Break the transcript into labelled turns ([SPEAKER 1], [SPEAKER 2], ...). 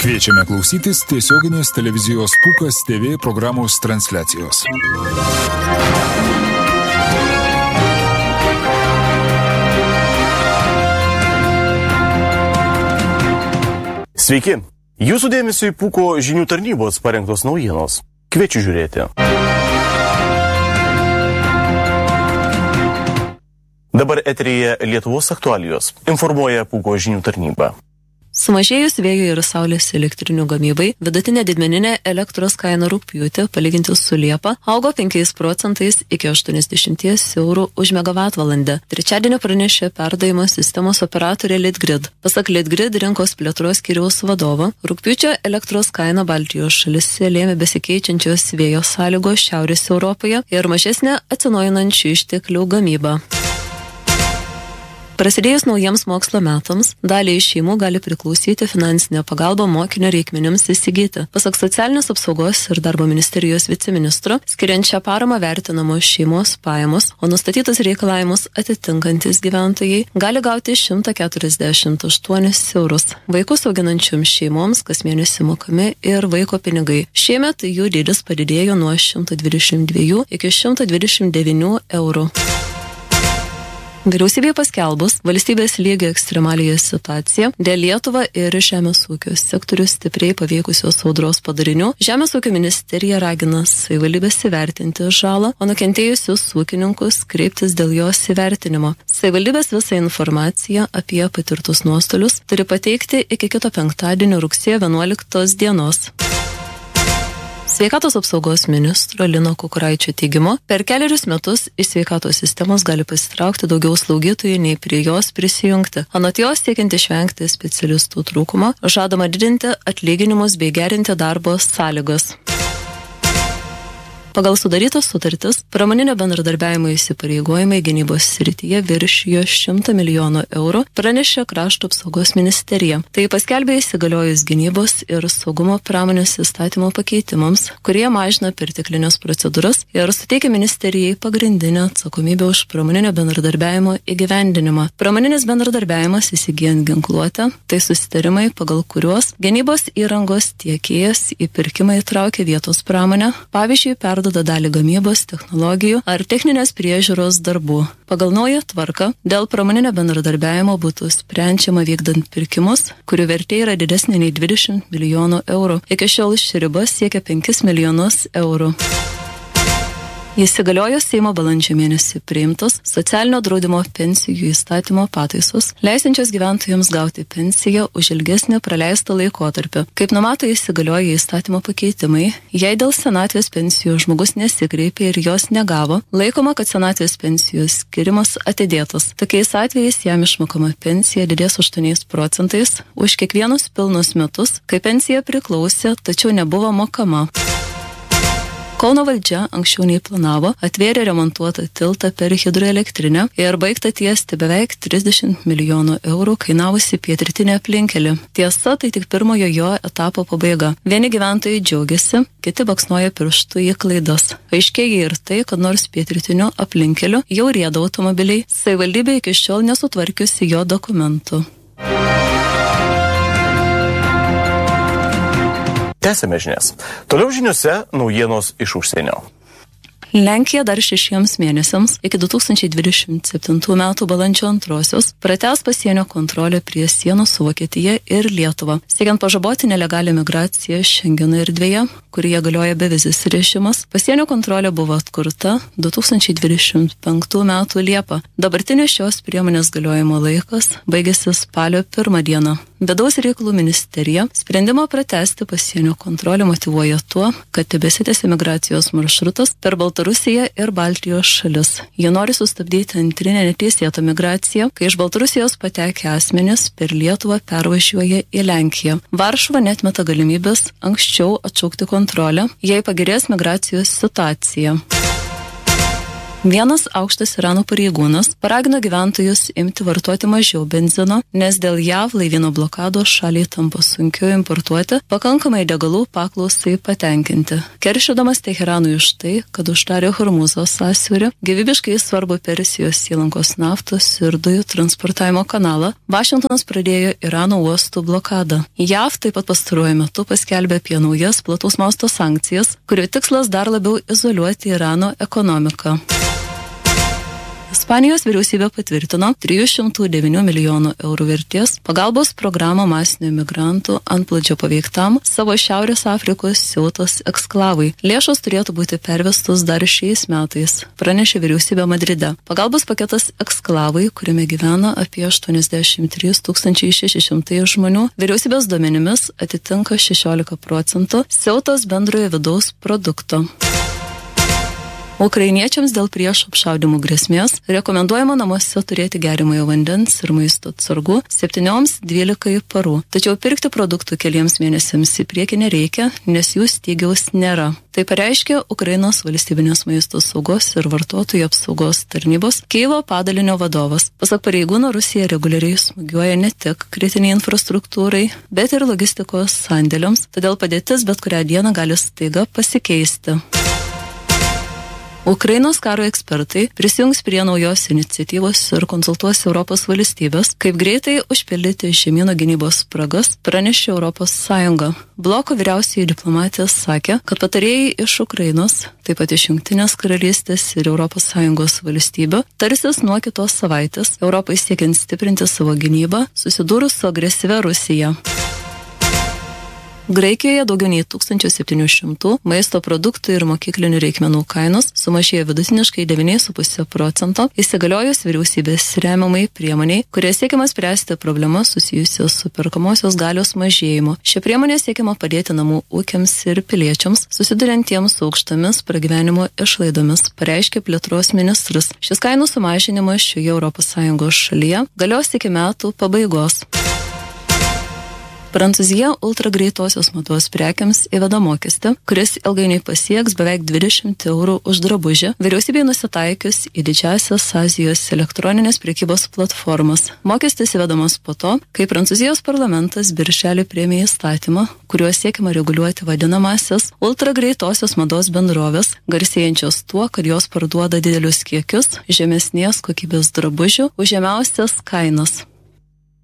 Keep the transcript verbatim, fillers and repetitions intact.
[SPEAKER 1] Kviečiame klausytis tiesioginės televizijos Pūkas T V programos transliacijos.
[SPEAKER 2] Sveiki! Jūsų dėmesio į Pūko žinių tarnybos parengtos naujienos. Kviečiu žiūrėti. Dabar eteryje Lietuvos aktualijos. Informuoja Pūko žinių tarnyba.
[SPEAKER 3] Sumažėjus vėjo ir saulės elektrinių gamybai, vidutinė didmeninė elektros kaina rugpjūtį, palyginti su Liepa, augo penkiais procentais iki aštuoniasdešimt eurų už megavatvalandę. Trečiadienį pranešė perdavimo sistemos operatorė Litgrid. Pasak Litgrid rinkos plėtros skyriaus vadovo, rugpjūčio elektros kaina Baltijos šalyse lėmė besikeičiančios vėjo sąlygos Šiaurės Europoje ir mažesnė atsinaujinančių išteklių gamyba. Prasidėjus naujiems mokslo metams, daliai šeimų gali priklausyti finansinė pagalba mokinio reikmenims įsigyti. Pasak socialinės apsaugos ir darbo ministerijos viceministro, skiriant šią paramą vertinamos šeimos pajamos, o nustatytus reikalavimus atitinkantis gyventojai gali gauti šimtą keturiasdešimt aštuonis eurus. Vaikus auginančioms šeimoms kas mėnesį mokami ir vaiko pinigai. Šiemet jų dydis padidėjo nuo šimto dvidešimt dviejų iki šimto dvidešimt devynių eurų. Vyriausybėje paskelbus valstybės lygio ekstremaliąją situaciją dėl Lietuvą ir žemės ūkio sektorius stipriai paveikusios audros padarinių, Žemės ūkio ministerija ragina savivaldybės įvertinti žalą, o nukentėjusius ūkininkus kreiptis dėl jos įvertinimo. Savivaldybės visą informaciją apie patirtus nuostolius turi pateikti iki kito penktadienio rugsėjo vienuoliktos dienos. Sveikatos apsaugos ministro Lino Kukuraičio teigimu, per keliarius metus iš sveikatos sistemos gali pasitraukti daugiau slaugytojų nei prie jos prisijungti. Anot jos, siekiant išvengti specialistų trūkumo, žadama didinti atlyginimus bei gerinti darbo sąlygas. Pagal sudarytas sutartis, pramoninio bendradarbiavimo įsipareigojimai gynybos srityje viršijo šimtą milijonų eurų, pranešė Krašto apsaugos ministerija. Tai paskelbė įsigaliojus gynybos ir saugumo pramonės įstatymo pakeitimams, kurie mažina perteklines procedūras ir suteikia ministerijai pagrindinę atsakomybę už pramoninio bendradarbiavimo įgyvendinimą. Pramoninis bendradarbiavimas įsigijant ginkluotę, tai susitarimai, pagal kuriuos gynybos įrangos tiekėjas į pirkimą įtraukia vietos pramonę, pavyzdžiui, perduoda dalį gamybos, technologijų ar techninės priežiūros darbų. Pagal naują tvarką dėl pramoninio bendradarbiavimo būtų sprendžiama vykdant pirkimus, kurių vertė yra didesnė nei dvidešimt milijonų eurų. Iki šiol ši riba siekia penkis milijonus eurų. Įsigaliojo Seimo balandžio mėnesį priimtos socialinio draudimo pensijų įstatymo pataisos, leisinčios gyventojams gauti pensiją už ilgesnį praleistą laikotarpį. Kaip numato įsigalioję įstatymo pakeitimai, jei dėl senatvės pensijų žmogus nesikreipė ir jos negavo, laikoma, kad senatvės pensijos skirimas atidėtas. Tokiais atvejais jam išmokama pensija didės aštuoniais procentais už kiekvienus pilnus metus, kai pensija priklausė, tačiau nebuvo mokama. Kauno valdžia anksčiau nei planavo atvėrė remontuotą tiltą per hidroelektrinę ir baigta tiesti beveik trisdešimt milijonų eurų kainavusi pietrytinę aplinkelį. Tiesa, tai tik pirmojo jo etapo pabaiga. Vieni gyventojai džiaugiasi, kiti baksnoja pirštu į klaidas. Aiškėja ir tai, kad nors pietrytiniu aplinkeliu jau rieda automobiliai, savivaldybė iki šiol nesutvarkiusi jo dokumentų.
[SPEAKER 2] Tęsime žinias. Toliau žiniuose naujienos iš užsienio.
[SPEAKER 3] Lenkija dar šešiems mėnesiams iki du tūkstančiai dvidešimt septintų metų balandžio antrosios pratęs pasienio kontrolę prie sienos su Vokietija ir Lietuva. Siekiant pažaboti nelegalią migraciją Šengeno erdvėje, kurioje galioja bevizis režimas, pasienio kontrolė buvo atkurta du tūkstančiai dvidešimt penktų metų Liepą. Dabartinis šios priemonės galiojimo laikas baigėsi spalio pirmą dieną. Vidaus reikalų ministerija sprendimą pratęsti pasienio kontrolę motyvuoja tuo, kad tebesitęsia migracijos maršrutas per Baltarusiją ir Baltijos šalis. Jie nori sustabdyti antrinę neteisėtą migraciją, kai iš Baltarusijos patekę asmenys per Lietuvą pervažiuoja į Lenkiją. Varšuva neatmeta galimybės anksčiau atšaukti kontrolę, jei pagerės migracijos situacija. Vienas aukštas Irano pareigūnas paragino gyventojus imti vartoti mažiau benzino, nes dėl J A V laivyno blokados šaliai tampa sunkiau importuoti pakankamai degalų paklausai patenkinti. Keršydamas Teheranui už tai, kad uždarė Hormūzo sąsiaurį, gyvybiškai svarbu Persijos įlankos naftos ir dujų transportavimo kanalą, Vašingtonas pradėjo Irano uostų blokadą. J A V taip pat pastaruoju metu paskelbė apie naujas plataus masto sankcijas, kurių tikslas dar labiau izoliuoti Irano ekonomiką. Ispanijos vyriausybė patvirtino trijų šimtų devynių milijonų eurų vertės pagalbos programą masinių migrantų antplūdžio paveiktam savo Šiaurės Afrikos Siautos eksklavui. Lėšos turėtų būti pervestos dar šiais metais, pranešė vyriausybė Madride. Pagalbos paketas eksklavui, kuriame gyvena apie aštuoniasdešimt trys tūkstančiai šeši šimtai žmonių, vyriausybės duomenimis atitinka šešiolika procentų Siautos bendrojo vidaus produkto. Ukrainiečiams dėl priešo apšaudymų grėsmės rekomenduojama namuose turėti geriamojo vandens ir maisto atsargų septynioms dvylikai parų. Tačiau pirkti produktų keliems mėnesiams į priekį nereikia, nes jų stygiaus nėra. Tai pareiškė Ukrainos valstybinės maisto saugos ir vartotojų apsaugos tarnybos Kyivo padalinio vadovas. Pasak pareigūno, Rusija reguliariai smūgiuoja ne tik kritiniai infrastruktūrai, bet ir logistikos sandėliams, todėl padėtis bet kurią dieną gali staiga pasikeisti. Ukrainos karo ekspertai prisijungs prie naujos iniciatyvos ir konsultuos Europos valstybės, kaip greitai užpildyti žemyno gynybos spragas, pranešė Europos Sąjunga. Bloko vyriausiai diplomatė sakė, kad patarėjai iš Ukrainos, taip pat iš Jungtinės karalystės ir Europos Sąjungos valstybių, tarsis nuo kitos savaitės Europai siekiant stiprinti savo gynybą, susidūrus su agresyvia Rusija. Graikijoje daugiau nei tūkstantis septyni šimtai maisto produktų ir mokyklinių reikmenų kainos sumažėjo vidutiniškai devyni su puse procento įsigaliojus vyriausybės remiamai priemoniai, kurie siekiama spręsti problemas susijusios su perkamosios galios mažėjimu. Šia priemonė siekiama padėti namų ūkiams ir piliečiams, susiduriantiems su aukštomis pragyvenimo išlaidomis, pareiškė plėtros ministras. Šis kainų sumažinimas šioje Europos Sąjungos šalyje galios iki metų pabaigos. Prancūzija ultragreitosios mados prekiams įveda mokestį, kuris ilgainiui pasieks beveik dvidešimt eurų už drabužį, vyriausybei nusitaikius į didžiąsias Azijos elektroninės prekybos platformas. Mokestis įvedamas po to, kai Prancūzijos parlamentas birželį priėmė įstatymą, kuriuo siekiama reguliuoti vadinamasias ultragreitosios mados bendrovės, garsėjančios tuo, kad jos parduoda didelius kiekius žemesnės kokybės drabužių už žemiausias kainas.